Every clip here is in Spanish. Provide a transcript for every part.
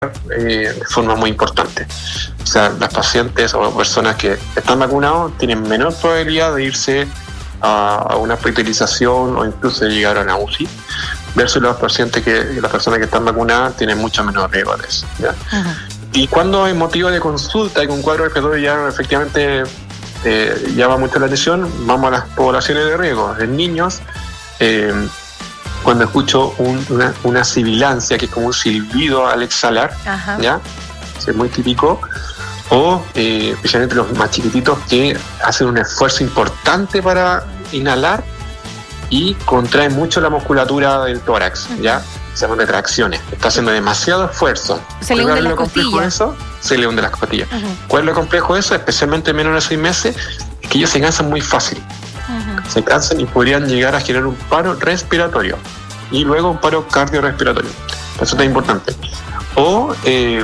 de forma muy importante. O sea, las pacientes o personas que están vacunados tienen menor probabilidad de irse a una hospitalización o incluso de llegar a una UCI, versus las personas que están vacunadas tienen mucho menor riesgo de eso, ¿ya? Uh-huh. Y cuando hay motivo de consulta y con cuadro respiratorio ya efectivamente llama mucho la atención, vamos a las poblaciones de riesgo. En niños, cuando escucho una sibilancia, que es como un silbido al exhalar, uh-huh, ¿ya? Es muy típico. O especialmente los más chiquititos que hacen un esfuerzo importante para inhalar y contraen mucho la musculatura del tórax, ¿ya? Se llaman retracciones. Está haciendo demasiado esfuerzo. Se le hunde las costillas. Se le hunde las costillas. Uh-huh. ¿Cuál es lo complejo de eso? Especialmente en menores de 6 meses, es que ellos se cansan muy fácil. Uh-huh. Se cansan y podrían llegar a generar un paro respiratorio y luego un paro cardiorrespiratorio. Eso es importante. O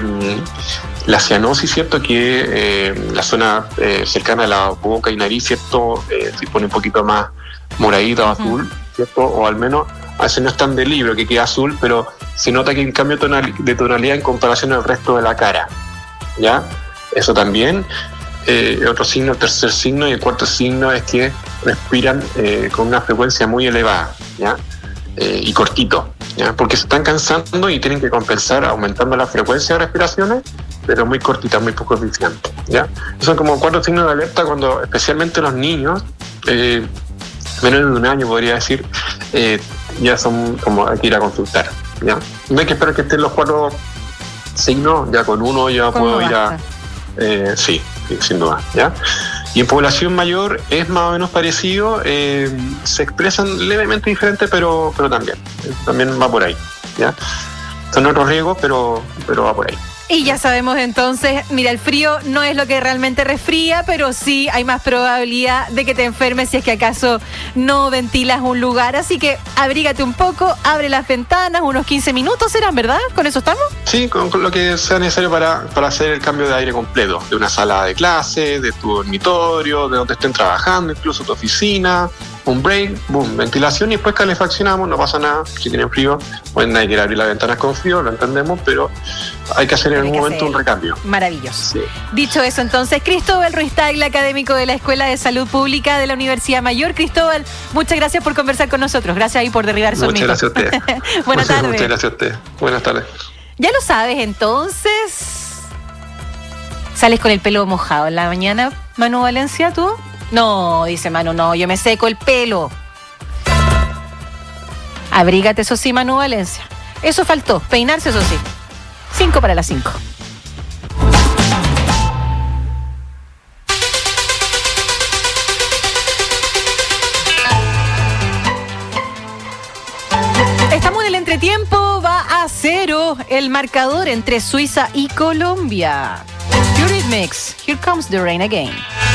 la cianosis, ¿cierto? Que la zona cercana a la boca y nariz, ¿cierto? Se pone un poquito más moradita o azul, ¿cierto? O al menos, a veces no es tan de libro que queda azul, pero se nota que hay un cambio de tonalidad en comparación al resto de la cara, ¿ya? Eso también. Otro signo, el tercer signo y el cuarto signo es que respiran con una frecuencia muy elevada, ¿ya? Y cortito, ¿ya? Porque se están cansando y tienen que compensar aumentando la frecuencia de respiraciones, pero muy cortita, muy poco eficiente, ¿ya? Son como 4 signos de alerta cuando, especialmente los niños, menos de 1 año podría decir, ya son como hay que ir a consultar, ¿ya? No hay que esperar que estén los 4 signos, ya con uno ya puedo ir a... sí, sin duda, ¿ya? Y en población mayor es más o menos parecido, se expresan levemente diferentes, pero también va por ahí, ¿ya? Son otros riesgos, pero va por ahí. Y ya sabemos entonces, mira, el frío no es lo que realmente resfría, pero sí hay más probabilidad de que te enfermes si es que acaso no ventilas un lugar. Así que abrígate un poco, abre las ventanas, unos 15 minutos serán, ¿verdad? ¿Con eso estamos? Sí, con lo que sea necesario para hacer el cambio de aire completo, de una sala de clase, de tu dormitorio, de donde estén trabajando, incluso tu oficina. Un break, boom, ventilación y después calefaccionamos, no pasa nada. Si tienen frío, pues nadie quiere abrir las ventanas con frío, lo entendemos, pero hay que hacer en algún momento un recambio. Maravilloso. Sí. Dicho eso, entonces, Cristóbal Ruiz Tagle, académico de la Escuela de Salud Pública de la Universidad Mayor. Cristóbal, muchas gracias por conversar con nosotros. Gracias ahí por derribar su Muchas gracias a usted. Buenas tardes. Muchas gracias a usted. Buenas tardes. Ya lo sabes, entonces, ¿sales con el pelo mojado en la mañana, Manu Valencia, tú? No, dice Manu, no, yo me seco el pelo. Abrígate, eso sí, Manu Valencia. Eso faltó, peinarse, eso sí. 5 para las 5. Estamos en el entretiempo, va a 0 el marcador entre Suiza y Colombia. Eurythmics, Here Comes the Rain Again.